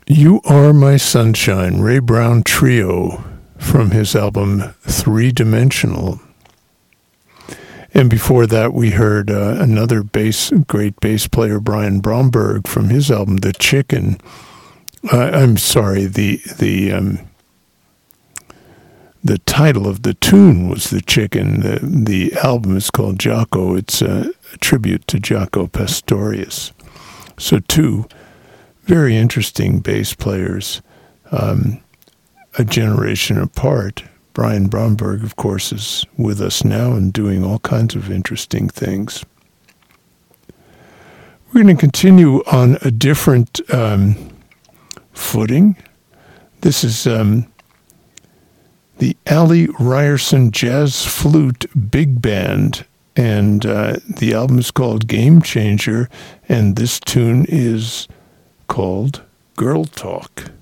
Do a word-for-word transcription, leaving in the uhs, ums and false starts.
You Are My Sunshine, Ray Brown Trio, from his album Three Dimensional. And before that, we heard uh, another bass, great bass player, Brian Bromberg, from his album The Chicken. Uh, I'm sorry, the the um, the title of the tune was The Chicken. The, the album is called Jaco. It's a, a tribute to Jaco Pastorius. So two very interesting bass players, um, a generation apart. Brian Bromberg, of course, is with us now and doing all kinds of interesting things. We're going to continue on a different um, footing. This is um, the Ali Ryerson Jazz Flute Big Band, and uh, the album is called Game Changer, and this tune is called Girl Talk.